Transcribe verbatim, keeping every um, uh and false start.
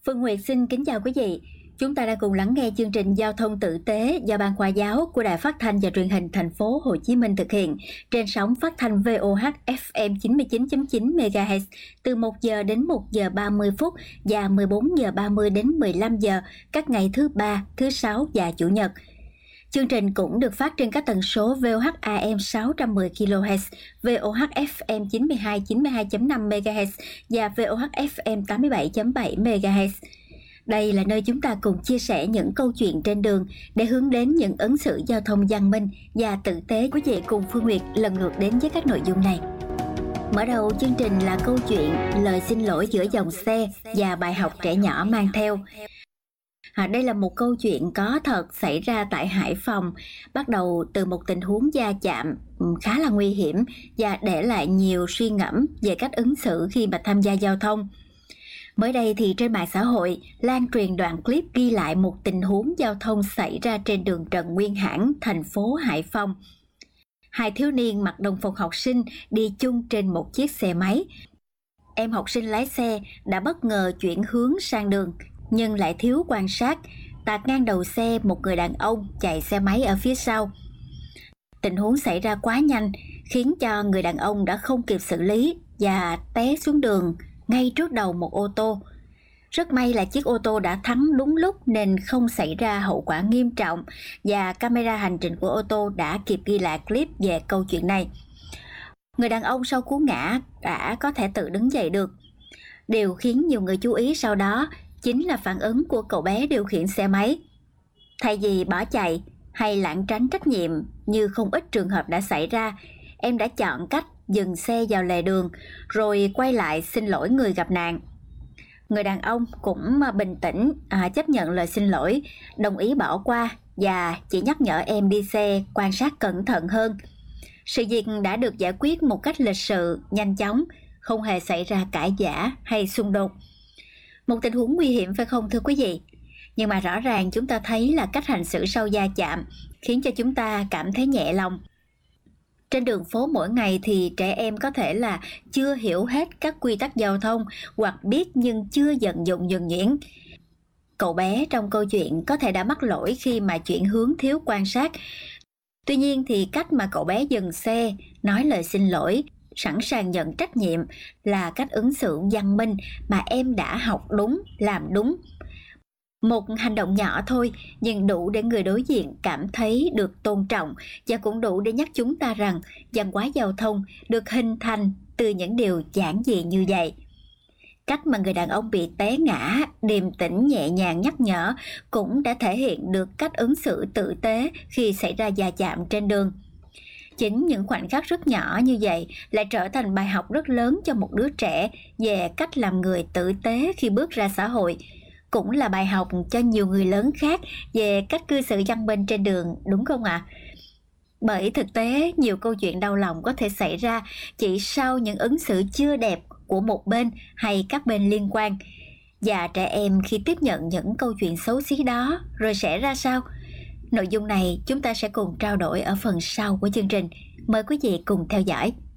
Phương Nguyệt xin kính chào quý vị. Chúng ta đã cùng lắng nghe chương trình Giao thông tử tế do Ban Khoa giáo của Đài Phát thanh và Truyền hình Thành phố Hồ Chí Minh thực hiện trên sóng phát thanh vê o hát ép em chín mươi chín chấm chín mê ga héc từ một giờ đến một giờ ba mươi phút và mười bốn giờ ba mươi đến mười lăm giờ các ngày thứ ba, thứ sáu và chủ nhật. Chương trình cũng được phát trên các tần số vê o hát a em sáu trăm mười ki lô héc, vê o hát ép em chín mươi hai chín mươi hai chấm năm mê ga héc và vê o hát ép em tám mươi bảy chấm bảy mê ga héc. Đây là nơi chúng ta cùng chia sẻ những câu chuyện trên đường để hướng đến những ứng xử giao thông văn minh và tử tế. Quý vị cùng Phương Nguyệt lần lượt đến với các nội dung này. Mở đầu chương trình là câu chuyện lời xin lỗi giữa dòng xe và bài học trẻ nhỏ mang theo. À, đây là một câu chuyện có thật xảy ra tại Hải Phòng, bắt đầu từ một tình huống va chạm khá là nguy hiểm và để lại nhiều suy ngẫm về cách ứng xử khi mà tham gia giao thông. Mới đây thì trên mạng xã hội lan truyền đoạn clip ghi lại một tình huống giao thông xảy ra trên đường Trần Nguyên Hãn, thành phố Hải Phòng. Hai thiếu niên mặc đồng phục học sinh đi chung trên một chiếc xe máy. Em học sinh lái xe đã bất ngờ chuyển hướng sang đường nhưng lại thiếu quan sát, tạt ngang đầu xe một người đàn ông chạy xe máy ở phía sau. Tình huống xảy ra quá nhanh khiến cho người đàn ông đã không kịp xử lý và té xuống đường ngay trước đầu một ô tô. Rất may là chiếc ô tô đã thắng đúng lúc nên không xảy ra hậu quả nghiêm trọng và camera hành trình của ô tô đã kịp ghi lại clip về câu chuyện này. Người đàn ông sau cú ngã đã có thể tự đứng dậy được. Điều khiến nhiều người chú ý sau đó chính là phản ứng của cậu bé điều khiển xe máy. Thay vì bỏ chạy hay lảng tránh trách nhiệm như không ít trường hợp đã xảy ra, em đã chọn cách dừng xe vào lề đường rồi quay lại xin lỗi người gặp nạn. Người đàn ông cũng bình tĩnh à, chấp nhận lời xin lỗi, đồng ý bỏ qua và chỉ nhắc nhở em đi xe quan sát cẩn thận hơn. Sự việc đã được giải quyết một cách lịch sự, nhanh chóng, không hề xảy ra cãi vã hay xung đột. Một tình huống nguy hiểm phải không thưa quý vị? Nhưng mà rõ ràng chúng ta thấy là cách hành xử sau va chạm khiến cho chúng ta cảm thấy nhẹ lòng. Trên đường phố mỗi ngày thì trẻ em có thể là chưa hiểu hết các quy tắc giao thông hoặc biết nhưng chưa vận dụng nhuần nhuyễn. Cậu bé trong câu chuyện có thể đã mắc lỗi khi mà chuyển hướng thiếu quan sát. Tuy nhiên thì cách mà cậu bé dừng xe, nói lời xin lỗi, sẵn sàng nhận trách nhiệm là cách ứng xử văn minh mà em đã học đúng, làm đúng. Một hành động nhỏ thôi nhưng đủ để người đối diện cảm thấy được tôn trọng và cũng đủ để nhắc chúng ta rằng văn hóa giao thông được hình thành từ những điều giản dị như vậy. Cách mà người đàn ông bị té ngã, điềm tĩnh nhẹ nhàng nhắc nhở cũng đã thể hiện được cách ứng xử tử tế khi xảy ra va chạm trên đường. Chính những khoảnh khắc rất nhỏ như vậy lại trở thành bài học rất lớn cho một đứa trẻ về cách làm người tử tế khi bước ra xã hội. Cũng là bài học cho nhiều người lớn khác về cách cư xử văn minh trên đường, đúng không ạ? Bởi thực tế, nhiều câu chuyện đau lòng có thể xảy ra chỉ sau những ứng xử chưa đẹp của một bên hay các bên liên quan. Và trẻ em khi tiếp nhận những câu chuyện xấu xí đó rồi sẽ ra sao? Nội dung này chúng ta sẽ cùng trao đổi ở phần sau của chương trình. Mời quý vị cùng theo dõi.